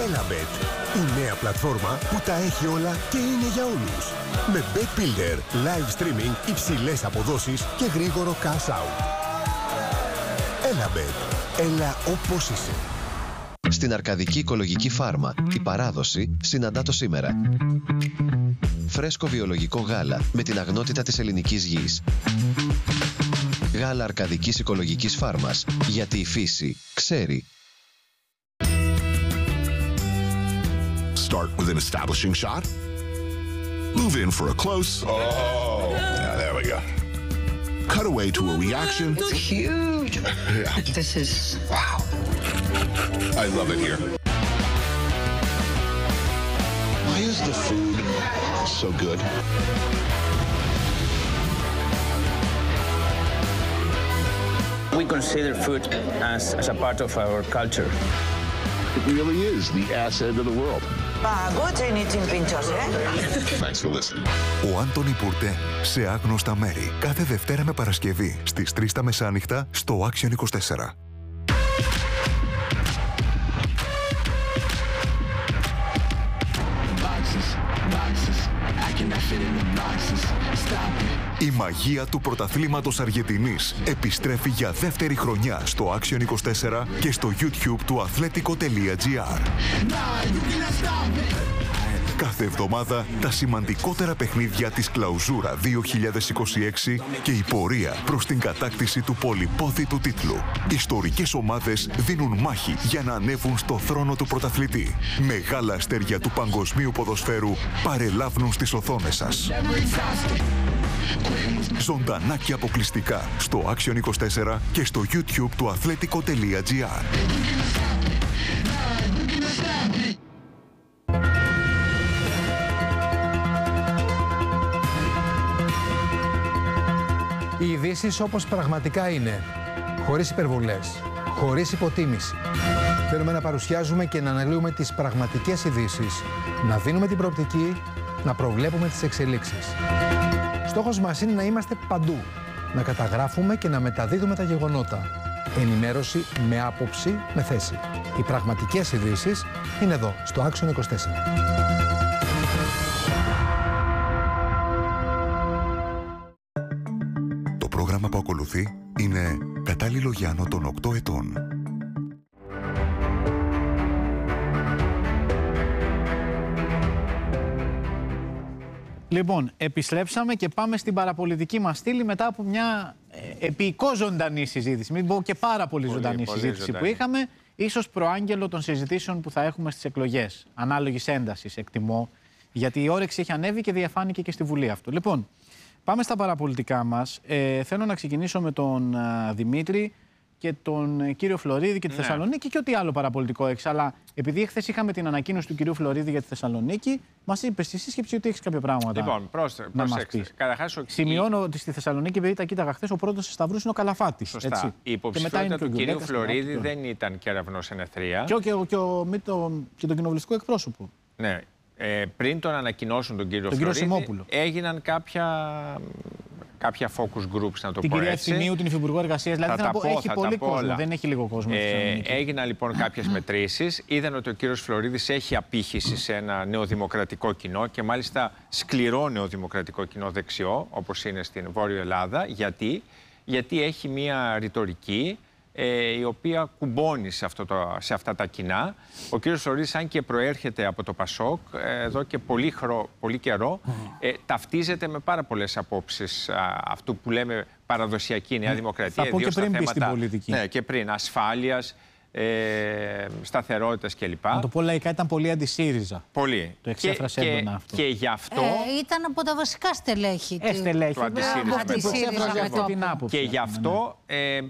Elabet, η νέα πλατφόρμα που τα έχει όλα και είναι για όλους. Με Bet Builder, live streaming, υψηλές αποδόσεις και γρήγορο cash out. Elabet, έλα όπως είσαι. Στην Αρκαδική Οικολογική Φάρμα, η παράδοση συναντά το σήμερα. Φρέσκο βιολογικό γάλα με την αγνότητα της ελληνικής γης. Γάλα Αρκαδικής Οικολογικής Φάρμας, γιατί η φύση ξέρει. Start with an establishing shot. Move in for a close. Oh, yeah, there we go. Cut away to a reaction. It's huge. Yeah. This is, wow. I love it here. Why is the food so good? We consider food as a part of our culture. It really is the asset of the world. Thanks for listening. Ο Άντονι Πουρτέ σε άγνωστα μέρη. Κάθε Δευτέρα με Παρασκευή στις 3 τα μεσάνυχτα στο Action 24. Η μαγεία του πρωταθλήματος Αργεντινής επιστρέφει για δεύτερη χρονιά στο Action 24 και στο YouTube του athletico.gr. Κάθε εβδομάδα τα σημαντικότερα παιχνίδια της Κλαουζούρα 2026 και η πορεία προς την κατάκτηση του πολυπόθητου τίτλου. Ιστορικές ομάδες δίνουν μάχη για να ανέβουν στο θρόνο του πρωταθλητή. Μεγάλα αστέρια του παγκοσμίου ποδοσφαίρου παρελάβουν στις οθόνες σας. Ζωντανά και αποκλειστικά στο Action 24 και στο YouTube του athletico.gr. Οι ειδήσεις όπως πραγματικά είναι, χωρίς υπερβολές, χωρίς υποτίμηση. Θέλουμε να παρουσιάζουμε και να αναλύουμε τις πραγματικές ειδήσεις, να δίνουμε την προοπτική, να προβλέπουμε τις εξελίξεις. Στόχος μας είναι να είμαστε παντού, να καταγράφουμε και να μεταδίδουμε τα γεγονότα. Ενημέρωση με άποψη, με θέση. Οι πραγματικές ειδήσεις είναι εδώ, στο Action 24. Το πρόγραμμα που ακολουθεί είναι κατάλληλο για άνω των 8 ετών. Λοιπόν, επιστρέψαμε και πάμε στην παραπολιτική μας στήλη μετά από μια επικώς ζωντανή συζήτηση. Μην πω και πάρα πολύ ζωντανή συζήτηση που είχαμε, ίσως προάγγελο των συζητήσεων που θα έχουμε στις εκλογές. Ανάλογης έντασης, εκτιμώ, γιατί η όρεξη έχει ανέβει και διαφάνηκε και στη Βουλή αυτό. Λοιπόν, πάμε στα παραπολιτικά μας. Θέλω να ξεκινήσω με τον Δημήτρη και τον κύριο Φλωρίδη και τη Θεσσαλονίκη και ό,τι άλλο παραπολιτικό έχεις. Αλλά επειδή χθες είχαμε την ανακοίνωση του κυρίου Φλωρίδη για τη Θεσσαλονίκη, μας είπες στη σύσκεψη ότι έχεις κάποια πράγματα. Λοιπόν, πρόσεξε. Σημειώνω ότι στη Θεσσαλονίκη, επειδή τα κοίταγα χθες, ο πρώτος σταυρούς είναι ο Καλαφάτης. Σωστά. Έτσι. Η υποψηφιότητα του κυρίου Φλωρίδη δεν ήταν κεραυνός εν εθρία. Και τον κοινοβουλευτικό εκπρόσωπο. Ναι. Πριν τον ανακοινώσουν τον κύριο Φλωρίδη, έγιναν κάποια focus groups, να το την πω κυρία έτσι. Ευθυμίου, την Υφυπουργό Εργασίας, δηλαδή έχει πολύ κόσμο, δεν έχει λίγο κόσμο. Έγιναν λοιπόν κάποιες μετρήσεις, είδαν ότι ο κύριος Φλωρίδης έχει απήχηση σε ένα νεοδημοκρατικό κοινό και μάλιστα σκληρό νεοδημοκρατικό κοινό δεξιό, όπως είναι στην Βόρειο Ελλάδα. Γιατί έχει μία ρητορική η οποία κουμπώνει σε αυτά τα κοινά. Ο κύριος Φλωρίδης, αν και προέρχεται από το Πασόκ, εδώ και πολύ καιρό, ταυτίζεται με πάρα πολλές απόψεις αυτού που λέμε παραδοσιακή Νέα Δημοκρατία. Θα πω και πριν μπει στην πολιτική. Ναι, και πριν, ασφάλειας, σταθερότητας κλπ. Να το πω λαϊκά, ήταν πολύ αντι-ΣΥΡΙΖΑ. Πολύ. Το εξέφρασε έντονα αυτό. Και γι' αυτό. Ήταν από τα βασικά στελέχη του αντι-ΣΥΡΙΖΑ. Και γι' αυτό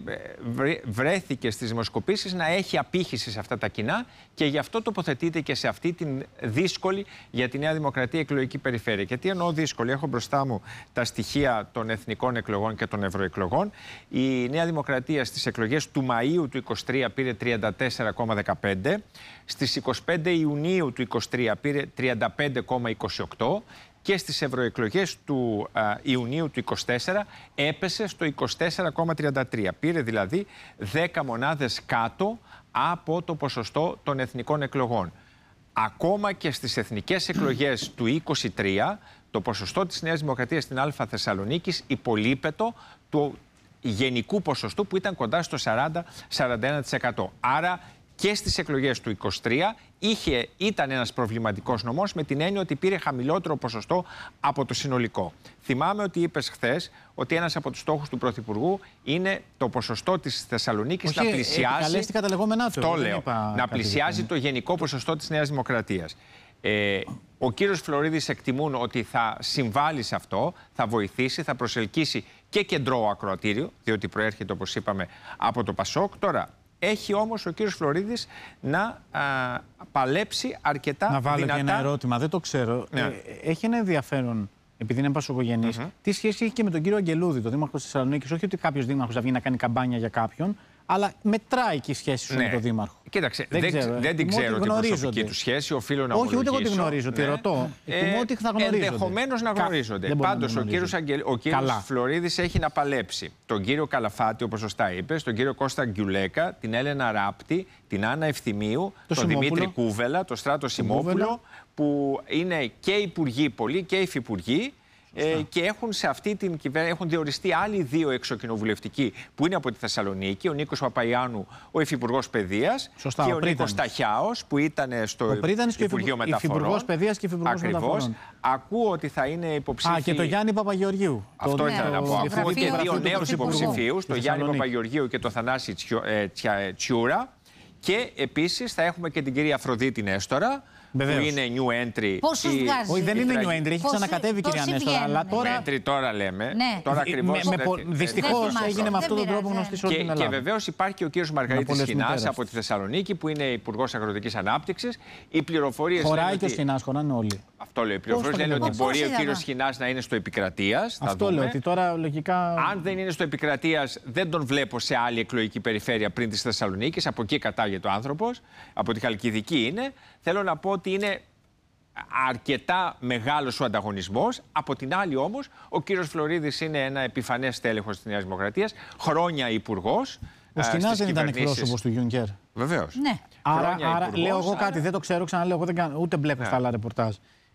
βρέθηκε στις δημοσκοπήσεις να έχει απήχηση σε αυτά τα κοινά και γι' αυτό τοποθετείται και σε αυτή την δύσκολη για τη Νέα Δημοκρατία εκλογική περιφέρεια. Και τι εννοώ δύσκολη? Έχω μπροστά μου τα στοιχεία των εθνικών εκλογών και των ευρωεκλογών. Η Νέα Δημοκρατία στις εκλογές του Μαΐου του 2023 πήρε 34,15. Στις 25 Ιουνίου του 2023 πήρε 35,28 και στις ευρωεκλογές του Ιουνίου του 2024 έπεσε στο 24,33. Πήρε δηλαδή 10 μονάδες κάτω από το ποσοστό των εθνικών εκλογών. ακόμα και στις εθνικές εκλογές του 2023, το ποσοστό της Νέας Δημοκρατίας στην Α Θεσσαλονίκης υπολείπεται του γενικού ποσοστού που ήταν κοντά στο 40-41%. Άρα και στις εκλογές του 2023 ήταν ένας προβληματικός νομός, με την έννοια ότι πήρε χαμηλότερο ποσοστό από το συνολικό. Θυμάμαι ότι είπες χθες ότι ένας από τους στόχους του Πρωθυπουργού είναι το ποσοστό της Θεσσαλονίκης να πλησιάζει. Τα λεγόμενά του. Το λέω. Να πλησιάζει το γενικό ποσοστό της Νέας Δημοκρατίας. Ο κύριος Φλωρίδης εκτιμούν ότι θα συμβάλλει σε αυτό, θα βοηθήσει, θα προσελκύσει και κεντρό ακροατήριο, διότι προέρχεται, όπως είπαμε, από το Πασόκ. Τώρα, έχει όμως ο κύριος Φλωρίδης να παλέψει αρκετά δυνατά. Να βάλω και ένα ερώτημα, δεν το ξέρω. Ναι. Έχει ένα ενδιαφέρον, επειδή είναι πασοκογενής, τι σχέση έχει και με τον κύριο Αγγελούδη, τον δήμαρχο της Θεσσαλονίκης? Όχι ότι κάποιος δήμαρχος θα βγει να κάνει καμπάνια για κάποιον, αλλά μετράει και η σχέση σου με τον δήμαρχο. Κοίταξε, δεν την ξέρω την προσωπική του σχέση, οφείλω να ομολογήσω. Όχι, ούτε εγώ τη γνωρίζω, τη ρωτώ. Εκτιμώ ότι θα γνωρίζονται. Ενδεχομένως να γνωρίζονται. Πάντως, ο κύριος Φλωρίδης έχει να παλέψει τον κύριο Καλαφάτη, όπως σωστά είπες, τον κύριο Κώστα Γκιουλέκα, την Έλενα Ράπτη, την Άννα Ευθυμίου, τον Δημήτρη Κούβελα, τον Στράτο Σιμόπουλο, που είναι και υπουργοί πολλοί και υφυπουργοί. Και έχουν σε αυτή την κυβέρνηση έχουν διοριστεί άλλοι δύο εξοκοινοβουλευτικοί που είναι από τη Θεσσαλονίκη, ο Νίκος Παπαϊάννου, ο Υφυπουργός Παιδείας, και ο Νίκος Ταχιάος, που ήταν στο Υπουργείο Μεταφορών. Υφυπουργός Παιδείας και Υφυπουργός Μεταφορών. Ακούω ότι θα είναι υποψήφιοι. Και το Γιάννη Παπαγεωργίου. Αυτό ήθελα να πω. Ακούω και δύο νέους υποψηφίους, τον Γιάννη Παπαγεωργίου και τον Θανάση Τσιούρα. Και επίσης θα έχουμε και την κυρία Αφροδίτη Νέστορα, που είναι new entry. Πόσους βγάζει? Όχι, δεν είναι new entry, έχει ξανακατέβει η κυρία Νέστορα. Αλλά τώρα. New entry τώρα λέμε. Ναι. Τώρα ακριβώς. Δυστυχώς έγινε με αυτόν τον τρόπο γνωστή σε όλη την Ελλάδα. Και βεβαίως υπάρχει και ο κύριος Μαργαρίτης Σχοινάς από τη Θεσσαλονίκη, που είναι υπουργός Αγροτικής Ανάπτυξης. Οι πληροφορίες. Χωράει και ο Σχοινάς, χωράνε όλοι. Αυτό λέω. Οι πληροφορίες λένε ότι μπορεί ο κύριος Σχοινάς να είναι στο Επικρατείας. Αυτό λέω, ότι τώρα λογικά. Αν δεν είναι στο Επικρατείας, δεν τον βλέπω σε άλλη εκλογική περιφέρεια πριν της Θεσσαλονίκης. Από εκεί κατάγεται ο άνθρωπος. Από τη Χαλκιδική είναι. Θέλω να πω ότι είναι αρκετά μεγάλος ο ανταγωνισμός. Από την άλλη όμως, ο κύριος Φλωρίδης είναι ένα επιφανές τέλεχος της Νέας Δημοκρατίας, χρόνια υπουργός. Ο Σχοινάς δεν ήταν εκπρόσωπος του Γιούνκερ? Βεβαίως. Ναι. Άρα λέω εγώ κάτι, δεν το ξέρω, ξαναλέω, εγώ ούτε μπλέκω στα άλλα ρεπορτάζ.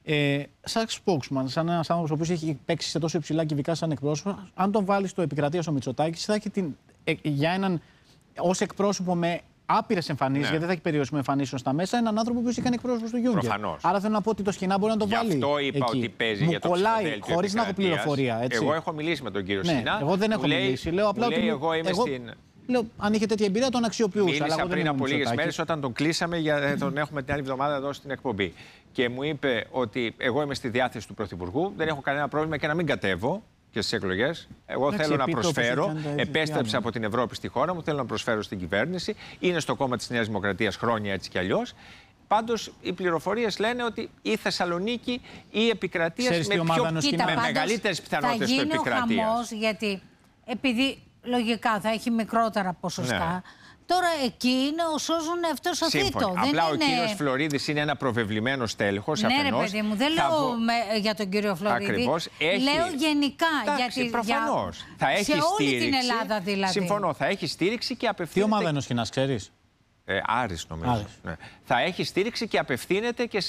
Σαν spokesman, σαν ένας άνθρωπος ο οποίος έχει παίξει σε τόσο υψηλά κυβικά σαν εκπρόσωπο, αν τον βάλει στο Επικρατείας ο Μητσοτάκης, θα έχει για έναν ως εκπρόσωπο με άπειρες εμφανίσεις, γιατί δεν θα έχει περιορισμό εμφανίσεων στα μέσα, έναν άνθρωπο που έχει κάνει εκπρόσωπο του Γιούγκερ. Προφανώς. Άρα θέλω να πω ότι το Σχοινά μπορεί να το βάλει. Γι' αυτό είπα εκεί. ότι παίζει μου για το κολλάει χωρίς να έχω πληροφορία. Έτσι. Εγώ έχω μιλήσει με τον κύριο Σχοινά. Εγώ δεν έχω μιλήσει. Λέω απλά ότι. Εγώ είμαι στην. Λέω, αν είχε τέτοια εμπειρία, τον αξιοποιούσα. Μίλησα πριν από λίγες μέρες όταν τον κλείσαμε, τον έχουμε την άλλη εβδομάδα εδώ στην εκπομπή. Και μου είπε ότι εγώ είμαι στη διάθεση του Πρωθυπουργού, δεν έχω κανένα πρόβλημα και να μην κατέβω και στις εκλογές. Εγώ θέλω να προσφέρω. Επέστρεψα από την Ευρώπη στη χώρα μου, θέλω να προσφέρω στην κυβέρνηση. Είναι στο κόμμα της Νέας Δημοκρατίας χρόνια έτσι κι αλλιώς. Πάντως, οι πληροφορίες λένε ότι η Θεσσαλονίκη ή η Επικρατεία με μεγαλύτερες πιθανότητες στο Επικρατείας. Θα γίνει ο χαμός, γιατί επειδή λογικά θα έχει μικρότερα ποσοστά. Ναι. Τώρα εκεί είναι ο σώζον εαυτός ο θήτο. Απλά ο κύριος Φλωρίδης είναι ένα προβεβλημένο τέλεχος. Ναι, ρε παιδί μου, δεν λέω για τον κύριο Φλωρίδη. Ακριβώς. Λέω γενικά. Γιατί προφανώς. Θα έχει σε όλη την Ελλάδα δηλαδή. Συμφωνώ, θα έχει στήριξη και απευθύνεται. Τι ομάδα είναι ο Σχοινάς, ξέρεις? Άρης νομίζω. Ναι. Θα έχει στήριξη και απευθύνεται και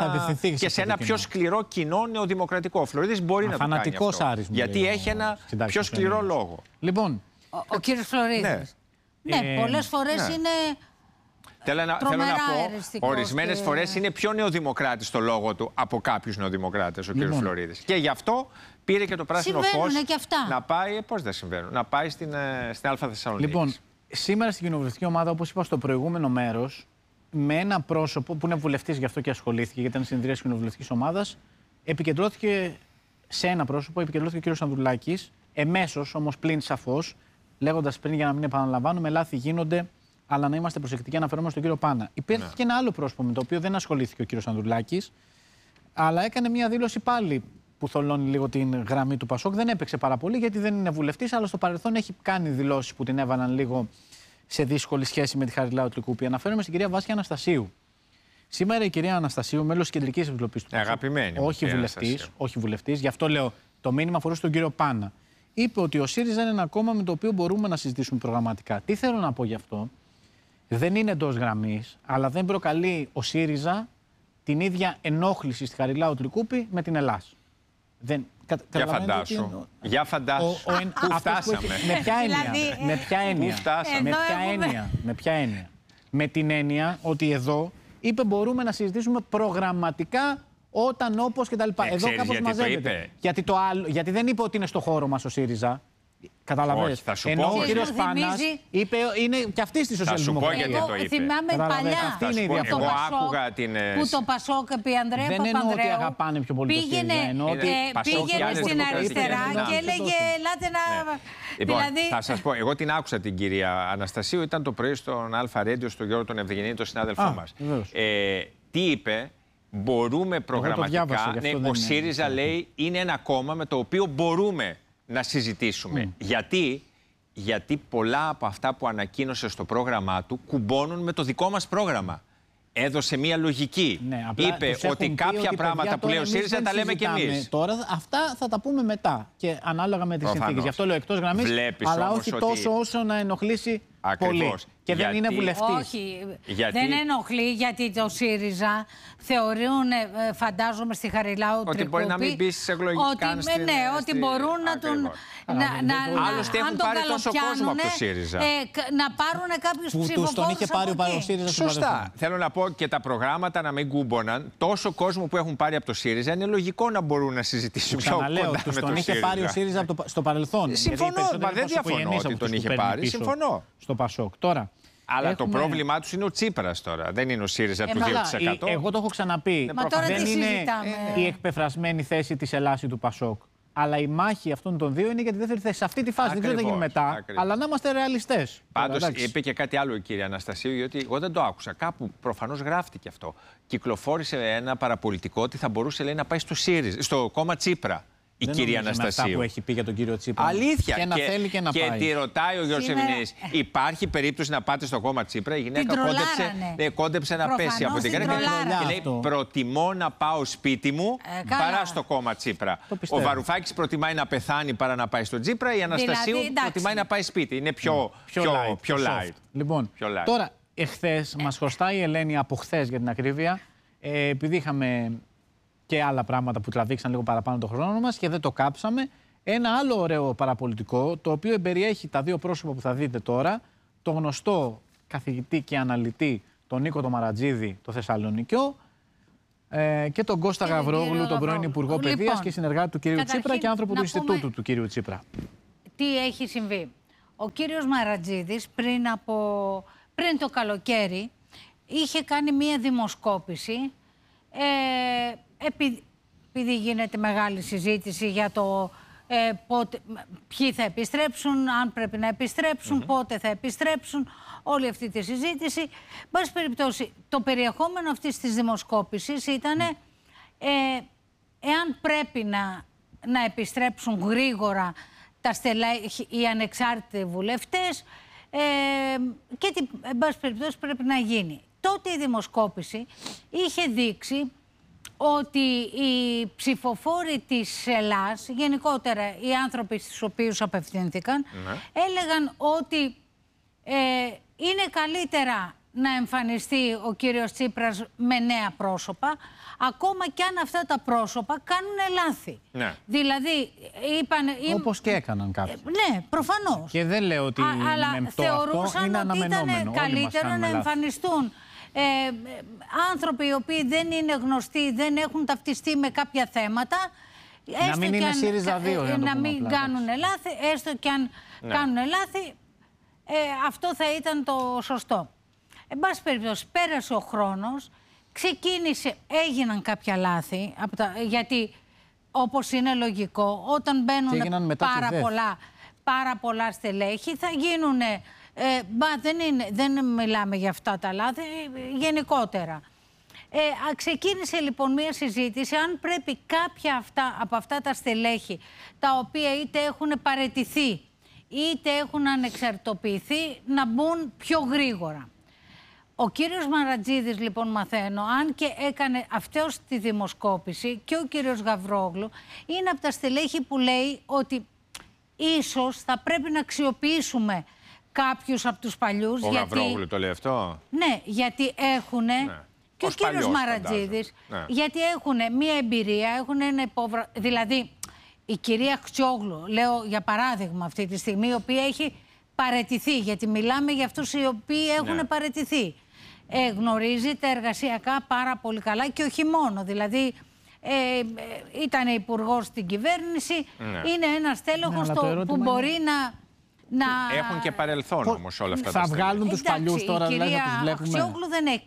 σε ένα πιο σκληρό κοινό νεοδημοκρατικό. Ο Φλωρίδης μπορεί να το κάνει αυτό. Άρης, γιατί έχει ένα πιο σκληρό λόγο. Λοιπόν, ο κύριος Φλωρίδης. Ναι, πολλές φορές είναι. Θέλω να πω, ορισμένες φορές είναι πιο νεοδημοκράτης στο λόγο του από κάποιους νεοδημοκράτες ο κύριος Φλωρίδης. Και γι' αυτό πήρε και το πράσινο φως να πάει. Πώς δεν συμβαίνουν, να πάει στην Α Θεσσαλονίκη. Λοιπόν, σήμερα στην κοινοβουλευτική ομάδα, όπως είπα στο προηγούμενο μέρος, με ένα πρόσωπο που είναι βουλευτής, γι' αυτό και ασχολήθηκε, γιατί ήταν συνεδρία της κοινοβουλευτικής ομάδας, επικεντρώθηκε σε ένα πρόσωπο, επικεντρώθηκε ο κ. Ανδρουλάκης, εμέσως όμως πλην σαφώς, λέγοντας πριν για να μην επαναλαμβάνουμε, λάθη γίνονται, αλλά να είμαστε προσεκτικοί, αναφερόμενοι στον κύριο Πάνα. Υπήρχε και ένα άλλο πρόσωπο με το οποίο δεν ασχολήθηκε ο κύριος Ανδρουλάκης, αλλά έκανε μια δήλωση πάλι που θολώνει λίγο την γραμμή του Πασόκ. Δεν έπαιξε πάρα πολύ γιατί δεν είναι βουλευτής, αλλά στο παρελθόν έχει κάνει δηλώσεις που την έβαλαν λίγο σε δύσκολη σχέση με τη Χαριλάου Τρικούπη. Αναφέρομαι στην κυρία Βάσια Αναστασίου. Σήμερα η κυρία Αναστασίου, μέλος της Κεντρικής Επιτροπής του Πασόκ, αγαπημένη, όχι βουλευτής, γι' αυτό λέω το μήνυμα αφορούσε τον κύριο Πάνα. Είπε ότι ο ΣΥΡΙΖΑ είναι ένα κόμμα με το οποίο μπορούμε να συζητήσουμε προγραμματικά. Τι θέλω να πω γι' αυτό? Δεν είναι εντός γραμμής, αλλά δεν προκαλεί ο ΣΥΡΙΖΑ την ίδια ενόχληση στη Χαριλάου Τρικούπη με την Ελλάς. Για φαντάσου. Για φαντάσου. Πού φτάσαμε. Με ποια έννοια. Με ποια έννοια. Με την έννοια ότι εδώ είπε μπορούμε να συζητήσουμε προγραμματικά όταν, όπως κτλ. Εδώ κάπως μαζεύεται. Γιατί δεν είπε ότι είναι στο χώρο μας ο ΣΥΡΙΖΑ. Καταλαβαίνεις. Ενώ ο κύριος Πάνας είπε είναι και αυτή στη σοσιαλδημοκρατία. Θα σου πω γιατί το είπε. Θυμάμαι παλιά εγώ άκουγα την... που το Πασόκ επί Ανδρέα Παπανδρέου. Δεν εννοώ ότι αγαπάνε πιο πολύ το ΣΥΡΙΖΑ. Πήγαινε στην αριστερά και έλεγε ελάτε να... Λοιπόν, θα σας πω, εγώ την άκουσα την κυρία Αναστασίου, ήταν το πρωί στον Αλφα Ρέντιο, στον Γιώργο τον Ευγενή, τον συνάδελφό μας. Τι είπε, μπορούμε προγραμματικά, ο ΣΥΡΙΖΑ λέει είναι ένα κόμμα με το οποίο μπορούμε να συζητήσουμε. Γιατί πολλά από αυτά που ανακοίνωσε στο πρόγραμμά του κουμπώνουν με το δικό μας πρόγραμμα. Έδωσε μία λογική. Είπε ότι κάποια πράγματα που λέει ο ΣΥΡΙΖΑ τα λέμε κι εμείς. Τώρα αυτά θα τα πούμε μετά και ανάλογα με τις συνθήκες. Γι' αυτό λέω εκτός γραμμής, αλλά όχι τόσο όσο να ενοχλήσει πολύ. Και δεν είναι βουλευτής. Όχι, δεν ενοχλεί γιατί το ΣΥΡΙΖΑ θεωρούν, φαντάζομαι στη Χαριλάου Τρικούπη, ότι μπορεί να μην μπει στις εκλογικά ότι μπορούν να τον... Άλλωστε έχουν πάρει τόσο κόσμο από το ΣΥΡΙΖΑ. Να πάρουν κάποιους ψηφοφόρους τον είχε πάρει ο ΣΥΡΙΖΑ. Σωστά. Θέλω να πω και τα προγράμματα να μην κούμποναν. Τόσο κόσμο που έχουν πάρει από το ΣΥΡΙΖΑ είναι λογικό να μπορούν να συζητήσουν πιο κοντά με το ΣΥΡΙΖΑ. Τον είχε πάρει ο ΣΥΡΙΖΑ στο παρελθόν. Συμφωνώ, δεν διαφωνώ ότι τον είχε πάρει. Συμφωνώ. Στο Πασόκ. Τώρα. Αλλά το πρόβλημά τους είναι ο Τσίπρας τώρα. Δεν είναι ο ΣΥΡΙΖΑ του 2%. Εγώ το έχω ξαναπεί. Δεν είναι η εκπεφρασμένη θέση της Ελλάδας ή του Πασόκ. Αλλά η μάχη αυτών των δύο είναι για τη δεύτερη θέση. Σε αυτή τη φάση δεν ξέρω τι θα γίνει μετά. Αλλά να είμαστε ρεαλιστές. Πάντως είπε και κάτι άλλο η κυρία Αναστασίου, γιατί εγώ δεν το άκουσα. Κάπου προφανώς γράφτηκε αυτό. Κυκλοφόρησε ένα παραπολιτικό ότι θα μπορούσε λέει, να πάει στο κόμμα Τσίπρα. Η κυρία Αναστασίου. Αυτά που έχει πει για τον κύριο Τσίπρα. Αλήθεια. Και να θέλει και να πάει. Και τη ρωτάει ο Γιώργος Ευγενής, υπάρχει περίπτωση να πάτε στο κόμμα Τσίπρα? Η γυναίκα κόντεψε να πέσει από την καρδιά και λέει: προτιμώ να πάω σπίτι μου παρά στο κόμμα Τσίπρα. Ο Βαρουφάκης προτιμάει να πεθάνει παρά να πάει στο Τσίπρα. Η Αναστασίου προτιμάει να πάει σπίτι. Είναι πιο light. Λοιπόν, τώρα, εχθές μας χρωστάει η Ελένη από χθες για την ακρίβεια, επειδή είχαμε και άλλα πράγματα που τραβήξαν λίγο παραπάνω το χρόνο μας και δεν το κάψαμε. Ένα άλλο ωραίο παραπολιτικό, το οποίο εμπεριέχει τα δύο πρόσωπα που θα δείτε τώρα, το γνωστό καθηγητή και αναλυτή, τον Νίκο τον Μαρατζίδη, το Θεσσαλονικιό, και τον Κώστα Γαβρόγλου, τον πρώην Υπουργό Παιδείας και συνεργάτη του κυρίου Τσίπρα και άνθρωπο του Ινστιτούτου του κυρίου Τσίπρα. Τι έχει συμβεί. Ο κύριος Μαρατζίδης πριν το καλοκαίρι είχε κάνει μία δημοσκόπηση επειδή γίνεται μεγάλη συζήτηση για το ποιοι θα επιστρέψουν, αν πρέπει να επιστρέψουν, πότε θα επιστρέψουν, όλη αυτή τη συζήτηση. Εν πάση περιπτώσει, το περιεχόμενο αυτής της δημοσκόπησης ήταν εάν πρέπει να επιστρέψουν γρήγορα τα στελέχη, οι ανεξάρτητοι βουλευτές και τι, εν πάση περιπτώσει, πρέπει να γίνει. Τότε η δημοσκόπηση είχε δείξει ότι οι ψηφοφόροι της Ελλάδας, γενικότερα οι άνθρωποι στους οποίους απευθύνθηκαν, έλεγαν ότι είναι καλύτερα να εμφανιστεί ο κύριος Τσίπρας με νέα πρόσωπα, ακόμα και αν αυτά τα πρόσωπα κάνουν λάθη. Ναι. Δηλαδή, όπως και έκαναν κάποιοι. Ναι, προφανώς. Και δεν λέω ότι αλλά θεωρούσαν ότι ήταν καλύτερο να εμφανιστούν άνθρωποι οι οποίοι δεν είναι γνωστοί, δεν έχουν ταυτιστεί με κάποια θέματα. Να μην είναι ΣΥΡΙΖΑ 2. Να μην κάνουν λάθη, έστω και αν κάνουν λάθη, αυτό θα ήταν το σωστό. Εν πάση περιπτώσει, πέρασε ο χρόνος, έγιναν κάποια λάθη, γιατί όπως είναι λογικό, όταν μπαίνουν πάρα πολλά στελέχη, θα γίνουν... δεν μιλάμε για αυτά τα λάθη, γενικότερα. Ξεκίνησε λοιπόν μία συζήτηση αν πρέπει κάποια από αυτά τα στελέχη, τα οποία είτε έχουν παραιτηθεί είτε έχουν ανεξαρτητοποιηθεί, να μπουν πιο γρήγορα. Ο κύριος Μαρατζίδης, λοιπόν, μαθαίνω, αν και έκανε αυτός τη δημοσκόπηση, και ο κύριος Γαβρόγλου, είναι από τα στελέχη που λέει ότι ίσως θα πρέπει να αξιοποιήσουμε κάποιους από τους παλιούς. Ο Γαβρόγλου το λέει αυτό. Ναι, γιατί έχουν και ο κύριος Μαρατζίδης, γιατί έχουν μία εμπειρία, έχουν ένα υπόβαθρο. Δηλαδή, η κυρία Χτσιόγλου, λέω για παράδειγμα αυτή τη στιγμή, η οποία έχει παραιτηθεί, γιατί μιλάμε για αυτούς οι οποίοι έχουν παραιτηθεί. Γνωρίζει τα εργασιακά πάρα πολύ καλά και όχι μόνο. Δηλαδή, ήταν υπουργός στην κυβέρνηση, είναι ένας τέλεχος που μπορεί να... Έχουν και παρελθόν όμως όλα αυτά τα Θα βγάλουν τους παλιούς τώρα, δηλαδή να τους βλέπουμε. Η κυρία Αξιόγλου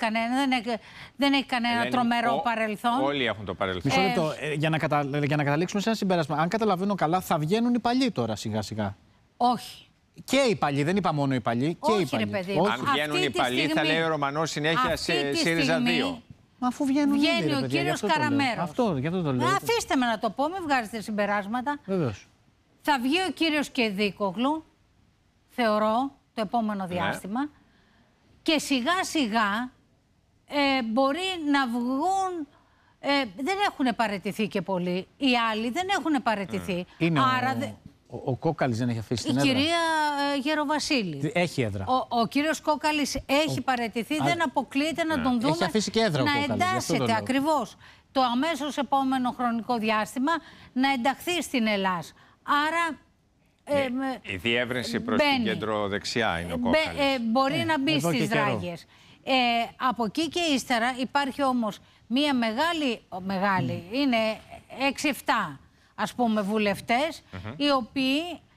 δεν έχει κανένα τρομερό παρελθόν. Όλοι έχουν το παρελθόν. Μισό λεπτό, για να καταλήξουμε σε ένα συμπέρασμα. Αν καταλαβαίνω καλά, θα βγαίνουν οι παλιοί τώρα σιγά-σιγά. Όχι. Και οι παλιοί, δεν είπα μόνο οι παλιοί. Και οι παλιοί. Αν βγαίνουν οι παλιοί, θα λέει ο Ρωμανός συνέχεια σε ΣΥΡΙΖΑ 2. Μα αφού βγαίνει ο κύριος Καραμέρος. Γι' αυτό το λέω. Αφήστε με να το πω, μην βγάζετε συμπεράσματα. Βεβαίως. Θα βγει ο κύριος Κεδίκογλου, θεωρώ, το επόμενο διάστημα, και σιγά σιγά μπορεί να βγουν... δεν έχουν παραιτηθεί και πολλοί. Οι άλλοι δεν έχουν παραιτηθεί. Άρα ο Κόκαλης δεν έχει αφήσει την έδρα. Η κυρία Γεροβασίλη. Έχει έδρα. Ο κύριος Κόκαλης έχει παραιτηθεί, δεν αποκλείεται να τον δούμε. Έχει αφήσει και έδρα ο Κόκαλης. Να εντάσσεται ακριβώς το αμέσως επόμενο χρονικό διάστημα, να ενταχθεί στην Ελλάδα. Άρα... η διεύρυνση προς την κεντροδεξιά είναι ο Κόκαλης. Μπορεί να μπει στις ράγες. Από εκεί και ύστερα υπάρχει όμως μία μεγάλη είναι 6-7 ας πούμε βουλευτές, οι οποίοι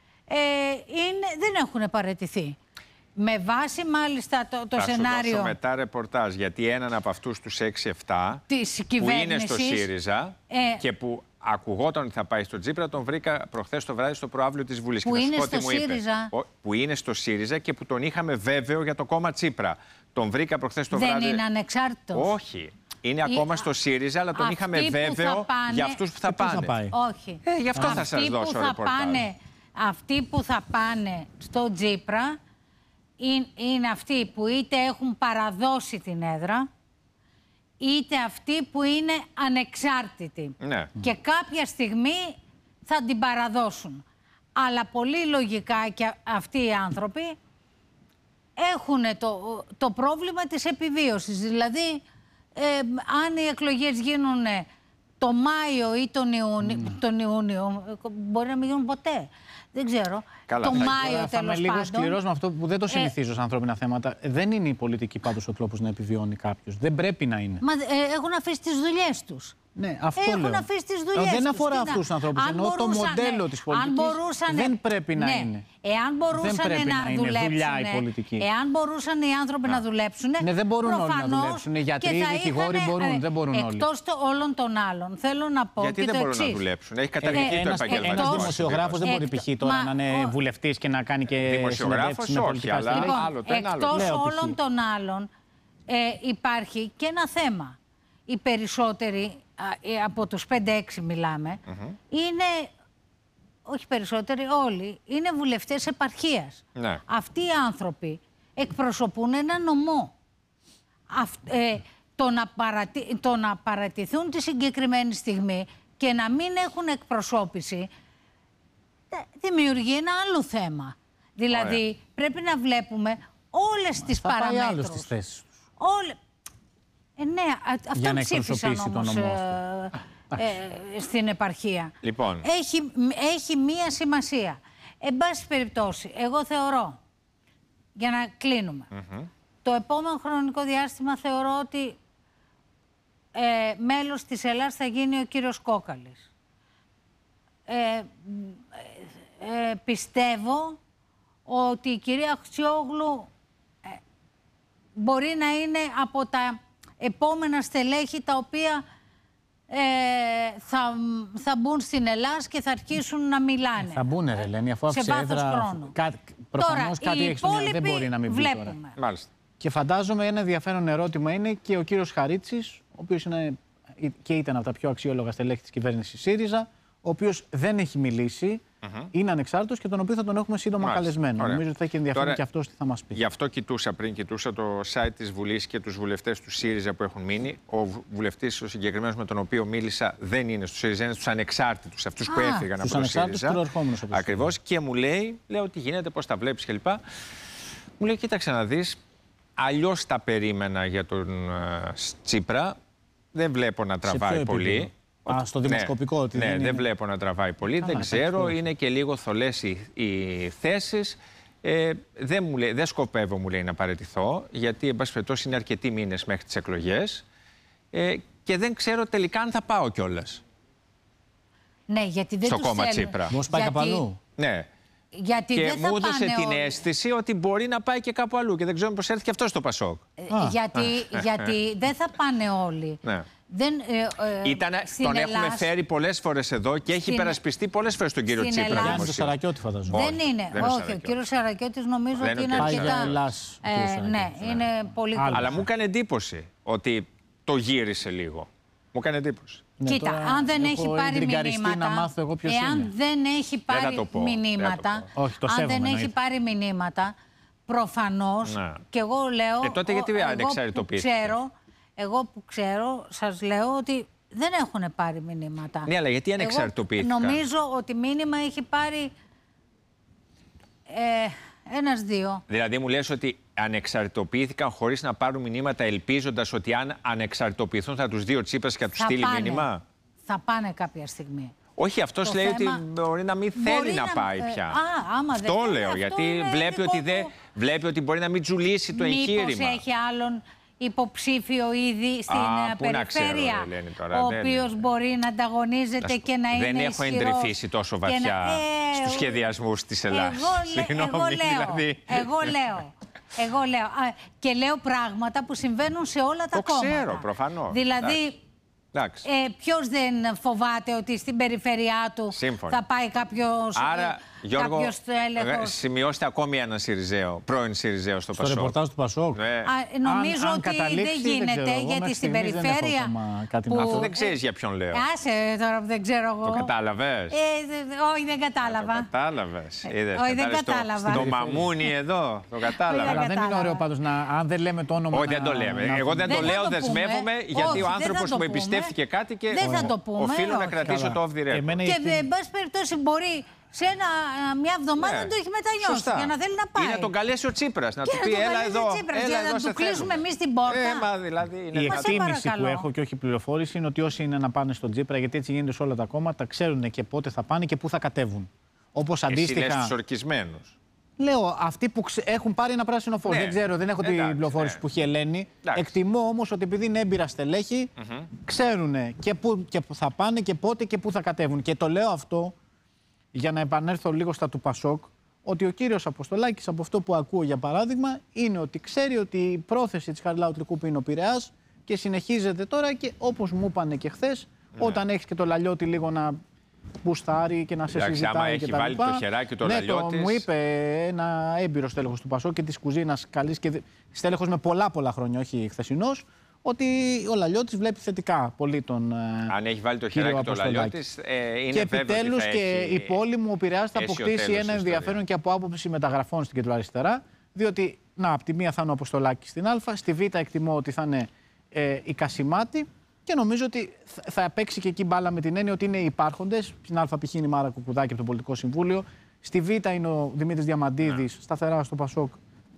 δεν έχουν παραιτηθεί. Με βάση μάλιστα το σενάριο... Θα σου μετά ρεπορτάζ, γιατί έναν από αυτούς τους 6-7 που είναι στο ΣΥΡΙΖΑ και που ακουγόταν ότι θα πάει στο Τσίπρα, τον βρήκα προχθές το βράδυ στο προαύλιο της Βουλής. Που είναι στο ΣΥΡΙΖΑ. Που είναι στο ΣΥΡΙΖΑ και που τον είχαμε βέβαιο για το κόμμα Τσίπρα. Τον βρήκα προχθές το βράδυ. Δεν είναι ανεξάρτητος. Όχι. Είναι ακόμα στο ΣΥΡΙΖΑ, αλλά τον είχαμε βέβαιο για αυτούς που θα πάνε. Όχι. Γι' αυτό θα σας δώσω ρεπορτάζ. Αυτοί που θα πάνε στο Τσίπρα είναι αυτοί που είτε έχουν παραδώσει την έδρα, είτε αυτοί που είναι ανεξάρτητοι. Ναι. Και κάποια στιγμή θα την παραδώσουν. Αλλά πολύ λογικά και αυτοί οι άνθρωποι έχουν το πρόβλημα της επιβίωσης. Δηλαδή, αν οι εκλογές γίνουν το Μάιο ή τον Ιούνιο, μπορεί να μην γίνουν ποτέ. Δεν ξέρω. Καλά, το Μάιο τέλος πάντων. Θα είμαι λίγο σκληρός με αυτό που δεν το συνηθίζω σε ανθρώπινα θέματα. Δεν είναι η πολιτική πάντως ο τρόπος να επιβιώνει κάποιος. Δεν πρέπει να είναι. Μα έχουν αφήσει τις δουλειές τους. Ναι, αυτό έχουν αφήσει τις δουλειές τους. Δεν αφορά αυτούς τους ανθρώπους. Ενώ το μοντέλο της πολιτικής δεν πρέπει να είναι. Εάν μπορούσαν να δουλέψουν. Εάν μπορούσαν οι άνθρωποι να δουλέψουν. Ναι, δεν μπορούν όλοι να δουλέψουν. Οι γιατροί, οι δικηγόροι μπορούν. Δεν μπορούν όλοι. Εκτός όλων των άλλων. Θέλω να πω γιατί και δεν το μπορούν να δουλέψουν. Έχει καταργηθεί το επαγγελματισμό. Ένας δημοσιογράφος δεν μπορεί π.χ. τώρα να είναι βουλευτής και να κάνει και συνεντεύξεις με πολιτικά στοιχεία. Εκτός όλων των άλλων υπάρχει και ένα θέμα. Οι περισσότεροι, από τους 5-6 μιλάμε, είναι, όχι περισσότεροι, όλοι, είναι βουλευτές επαρχίας. Ναι. Αυτοί οι άνθρωποι εκπροσωπούν ένα νομό. Το να παρατηθούν τη συγκεκριμένη στιγμή και να μην έχουν εκπροσώπηση δημιουργεί ένα άλλο θέμα. Δηλαδή, πρέπει να βλέπουμε όλες τις παραμέτρους. Θα πάει άλλος στις θέσεις τους. Ναι, αυτό ψήφισαν όμως στην επαρχία. Λοιπόν. Έχει μία σημασία. Εν πάση περιπτώσει, εγώ θεωρώ, για να κλείνουμε, το επόμενο χρονικό διάστημα θεωρώ ότι μέλος της Ελλάδας θα γίνει ο κύριος Κόκαλης. Πιστεύω ότι η κυρία Χτσιόγλου μπορεί να είναι από τα επόμενα στελέχη τα οποία θα μπουν στην Ελλάδα και θα αρχίσουν να μιλάνε. Θα μπουν, ρε Ελένη, αφού άφησε έδρα. Προφανώς κάτι έχει στο μυαλό, δεν μπορεί να μην μπει τώρα. Μάλιστα. Και φαντάζομαι ένα ενδιαφέρον ερώτημα είναι και ο κύριος Χαρίτσης, ο οποίος είναι και ήταν από τα πιο αξιόλογα στελέχη της κυβέρνησης ΣΥΡΙΖΑ, ο οποίος δεν έχει μιλήσει, είναι ανεξάρτητος και τον οποίο θα τον έχουμε σύντομα καλεσμένο. Ωραία. Νομίζω ότι θα έχει ενδιαφέρον και αυτός τι θα μας πει. Γι' αυτό κοιτούσα το site της Βουλής και τους βουλευτές του ΣΥΡΙΖΑ που έχουν μείνει. Ο βουλευτής ο συγκεκριμένος με τον οποίο μίλησα δεν είναι στους ΣΥΡΙΖΑ, είναι στους ανεξάρτητους, αυτούς που έφυγαν από το ΣΥΡΙΖΑ. Ακριβώς. Και μου λέει, λέω τι γίνεται, πώς τα βλέπεις κλπ. Μου λέει, κοίταξε να δεις, αλλιώς τα περίμενα για τον Τσίπρα. Δεν βλέπω να τραβάει πολύ. Στο δημοσκοπικό ότι δεν βλέπω να τραβάει πολύ. Δεν ξέρω, είναι και λίγο θολές οι θέσεις. Δεν σκοπεύω, μου λέει, να παραιτηθώ, γιατί εν πάση περιπτώσει είναι αρκετοί μήνες μέχρι τις εκλογές και δεν ξέρω τελικά αν θα πάω κιόλας. Ναι, γιατί δεν στο κόμμα Τσίπρα. Πώς πάει κάπου αλλού. Ναι. Γιατί και δεν θα μου έδωσε την όλοι. αίσθηση ότι μπορεί να πάει και κάπου αλλού και δεν ξέρω πώς έρθει και αυτό στο Πασόκ. Γιατί δεν θα πάνε όλοι. Ναι. Τον έχουμε φέρει πολλές φορές εδώ και έχει υπερασπιστεί πολλές φορές τον κύριο Τσίπρα. Για τον Σαρακιώτη, φανταζόμαι. Δεν είναι. Όχι, ο κύριος Σαρακιώτης νομίζω ότι είναι αρκετά. Ναι, είναι πολύ καλό. Αλλά μου έκανε εντύπωση ότι το γύρισε λίγο. Μου έκανε εντύπωση. Κοίτα, αν δεν έχει πάρει μηνύματα, εάν δεν έχει πάρει μηνύματα, αν δεν έχει πάρει μηνύματα, προφανώς, και εγώ λέω, τότε γιατί ανεξαρτητοποιήθηκε. Εγώ που ξέρω, σας λέω ότι δεν έχουν πάρει μηνύματα. Ναι, αλλά γιατί ανεξαρτητοποιήθηκαν. Νομίζω ότι μήνυμα έχει πάρει ένας-δύο. Δηλαδή μου λες ότι ανεξαρτητοποιήθηκαν χωρίς να πάρουν μηνύματα, ελπίζοντας ότι αν ανεξαρτητοποιηθούν θα τους δει ο Τσίπρας και θα τους στείλει μήνυμα. Θα πάνε κάποια στιγμή. Όχι, αυτός λέει ότι μπορεί να μην θέλει να πάει πια. Αυτό λέω, γιατί βλέπει ότι μπορεί να μην τζουλήσει το εγχείρημα. Μήπως έχει άλλον υποψήφιο ήδη στην περιφέρεια, ο οποίος μπορεί να ανταγωνίζεται και να είναι ισχυρός. Δεν έχω εντρυφήσει τόσο βαθιά στους σχεδιασμούς της Ελλάδας. Εγώ λέω. Και λέω πράγματα που συμβαίνουν σε όλα τα κόμματα. Το ξέρω, προφανώς. Δηλαδή, ποιος δεν φοβάται ότι στην περιφέρειά του θα πάει κάποιος έλεγχος. Σημειώστε ακόμη έναν Σιριζέο, πρώην Σιριζέο στο Πασόκ. Στο ρεπορτάζ του Πασόκ. Νομίζω ότι δεν γίνεται, γιατί στην περιφέρεια. Αυτό δεν ξέρεις για ποιον λέω. Άσε τώρα που δεν ξέρω εγώ. Το κατάλαβες. Όχι, δεν κατάλαβα. Το κατάλαβες. Όχι, δεν κατάλαβα. Το μαμούνι εδώ. Το κατάλαβα. Αλλά δεν είναι ωραίο πάντως αν δεν λέμε το όνομα. Όχι, δεν το λέμε. Εγώ δεν το λέω, δεσμεύομαι, γιατί ο άνθρωπος μου εμπιστεύτηκε κάτι και οφείλω να κρατήσω το off the record. Και εν πάση περιπτώσει μπορεί σε μια εβδομάδα να το έχει μετανιώσει για να θέλει να πάει. Ή να τον καλέσει ο Τσίπρας, να του πει έλα εδώ. Για να του κλείσουμε εμείς την πόρτα. Η εκτίμηση που έχω και όχι πληροφόρηση είναι ότι όσοι είναι να πάνε στον Τσίπρα, γιατί έτσι γίνεται σε όλα τα κόμματα, ξέρουν και πότε θα πάνε και πού θα κατέβουν. Όπως αντίστοιχα. Εσύ λες τους ορκισμένους. Λέω, αυτοί που έχουν πάρει ένα πράσινο φως. Δεν ξέρω, δεν έχω την πληροφόρηση που έχει η Ελένη. Εκτιμώ όμως ότι επειδή είναι έμπειρα στελέχη, ξέρουν και πού θα πάνε και πότε και πού θα κατέβουν. Και το λέω αυτό για να επανέλθω λίγο στα του Πασόκ, ότι ο κύριος Αποστολάκης, από αυτό που ακούω για παράδειγμα, είναι ότι ξέρει ότι η πρόθεση της Χαριλάου Τρικούπη είναι ο Πειραιάς και συνεχίζεται τώρα και όπως μου είπανε και χθες, όταν έχεις και το Λαλιώτη λίγο να μπουστάρει και να σε συζητάει άμα έχει κτλ. Βάλει το χεράκι το Λαλιώτης. Μου είπε ένα έμπειρο στέλεχος του Πασόκ και της κουζίνας καλής και στέλεχος με πολλά χρόνια, όχι χθεσινός, ότι ο Λαλιώτης βλέπει θετικά πολύ τον. Αν έχει βάλει το χεράκι το Λαλιώτης, είναι και επιτέλους και η πόλη μου ο Πειραιάς θα αποκτήσει ένα ενδιαφέρον και από άποψη μεταγραφών στην κεντροαριστερά. Διότι, από τη μία θα είναι ο Αποστολάκης στην Α, στη Β εκτιμώ ότι θα είναι η Κασιμάτη και νομίζω ότι θα παίξει και εκεί μπάλα με την έννοια ότι είναι υπάρχοντες. Στην Α π.χ. είναι η Μάρα Κουκουδάκη από το Πολιτικό Συμβούλιο. Στη Β είναι ο Δημήτρης Διαμαντίδης, σταθερά στο Πασόκ,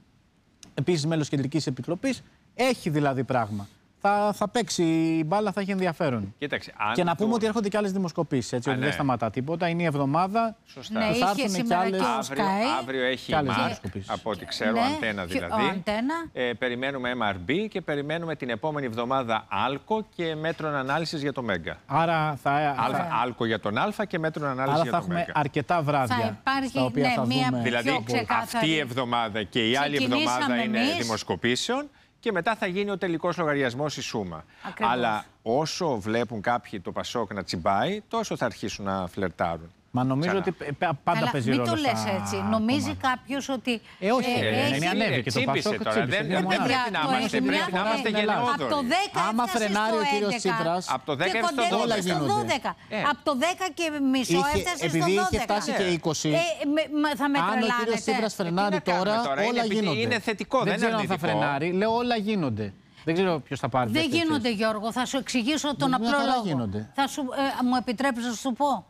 επίσης μέλος Κεντρικής Επιτροπής. Έχει δηλαδή πράγμα. Θα παίξει η μπάλα, θα έχει ενδιαφέρον. Κοίταξε, και να πούμε ότι έρχονται και άλλες δημοσκοπήσεις, έτσι, ότι δεν σταματά τίποτα. Είναι η εβδομάδα. Σωστά. Ναι, θα έρθουν και άλλες. Αύριο έχει η ΜΑΡ, από ό,τι ξέρω, Αντένα δηλαδή. Περιμένουμε MRB και περιμένουμε την επόμενη εβδομάδα άλκο και μέτρων ανάλυσης για το Μέγκα. Άρα άλκο για τον Α και μέτρων ανάλυσης για το Μέγκα. Άρα θα έχουμε αρκετά βράδια. Θα υπάρχει δηλαδή αυτή η εβδομάδα και η άλλη εβδομάδα είναι δημοσκοπήσεων. Και μετά θα γίνει ο τελικός λογαριασμός η σούμα. Ακριβώς. Αλλά όσο βλέπουν κάποιοι το Πασόκ να τσιμπάει, τόσο θα αρχίσουν να φλερτάρουν. Μα νομίζω ότι πάντα παίζει ρόλο. Μην το λες έτσι. Νομίζει κάποιος ότι. Όχι, είναι ανέβει και το Πασόκ τώρα. Δεν πρέπει να είμαστε γενναιόδοροι. Από το 10 άμα φρενάρει ο κύριος Τσίπρας, από το 10 έφτασε στο 12. Από το 10 και μισό έφτασε στο 12. Επειδή είχε φτάσει και 20. Θα με τρελάνετε. Αν ο κύριος Τσίπρας φρενάρει τώρα, όλα γίνονται. Είναι θετικό, δεν ξέρω αν θα φρενάρει. Λέω όλα γίνονται. Δεν ξέρω ποιος θα πάρει. Δεν γίνονται, Γιώργο. Θα σου εξηγήσω τον απλό λόγο. Μου επιτρέπεις να σου πω.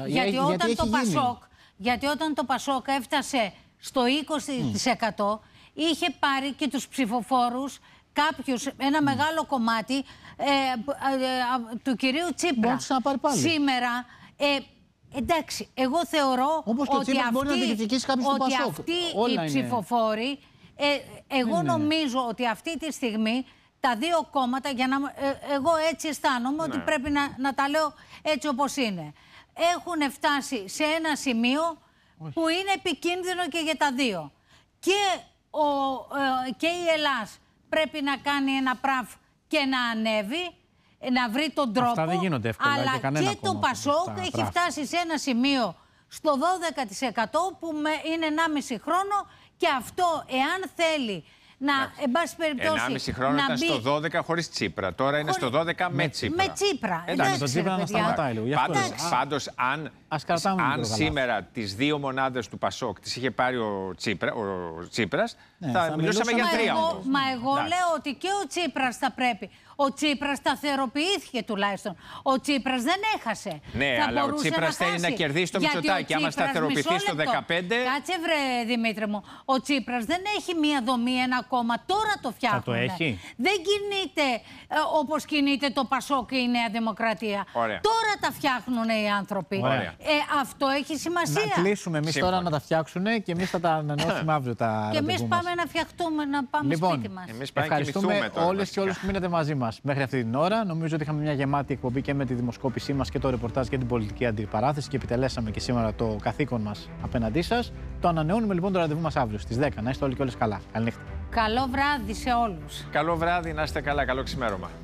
Γιατί όταν το Πασόκ έφτασε στο 20%, είχε πάρει και τους ψηφοφόρους, κάποιους, ένα μεγάλο κομμάτι του κυρίου Τσίπρα. Να πάρει πάλι. Σήμερα, εντάξει, εγώ θεωρώ ότι αυτοί οι ψηφοφόροι, εγώ νομίζω ότι αυτή τη στιγμή τα δύο κόμματα, εγώ έτσι αισθάνομαι ότι πρέπει να τα λέω έτσι όπως είναι, έχουν φτάσει σε ένα σημείο που είναι επικίνδυνο και για τα δύο. Και η Ελλάς πρέπει να κάνει ένα πράφ και να ανέβει, να βρει τον τρόπο. Αυτά δεν γίνονται εύκολα, αλλά και το Πασόκ έχει φτάσει σε ένα σημείο στο 12% που είναι 1,5 χρόνο, και αυτό, εάν θέλει να, εν πάση περιπτώσει, 1,5 χρόνο ήταν στο 12 χωρίς Τσίπρα. Τώρα είναι στο 12 με Τσίπρα. Με Τσίπρα. Εντάξει, το Τσίπρα να σταματάει λίγο. Πάντως, αν σήμερα τις δύο μονάδες του Πασόκ τις είχε πάρει ο Τσίπρας, θα μιλούσαμε για 3. Μα εγώ λέω ότι και ο Τσίπρας θα πρέπει. Ο Τσίπρας σταθεροποιήθηκε τουλάχιστον. Ο Τσίπρας δεν έχασε. Ναι, αλλά ο Τσίπρας θέλει να κερδίσει το Μητσοτάκη. Άμα σταθεροποιηθεί στο 15. Κάτσε βρε Δημήτρη μου. Ο Τσίπρας δεν έχει μία δομή, ένα κόμμα. Τώρα το φτιάχνουν. Θα το έχει. Δεν κινείται όπως κινείται το Πασόκ και η Νέα Δημοκρατία. Ωραία. Τώρα τα φτιάχνουν οι άνθρωποι. Αυτό έχει σημασία. Να κλείσουμε εμείς τώρα να τα φτιάξουν και εμείς θα τα ανανεώσουμε αύριο τα ραντεβού μας. Και εμείς πάμε να φτιαχτούμε, να πάμε σπίτι μας. Ευχαριστούμε όλες και όλους που μείνετε μαζί μας μέχρι αυτή την ώρα. Νομίζω ότι είχαμε μια γεμάτη εκπομπή και με τη δημοσκόπησή μας και το ρεπορτάζ και την πολιτική αντιπαράθεση και επιτελέσαμε και σήμερα το καθήκον μας απέναντί σας. Το ανανεώνουμε λοιπόν το ραντεβού μας αύριο στις 10. Να είστε όλοι και όλες καλά. Καληνύχτα. Καλό βράδυ σε όλους. Καλό βράδυ, να είστε καλά. Καλό ξημέρωμα.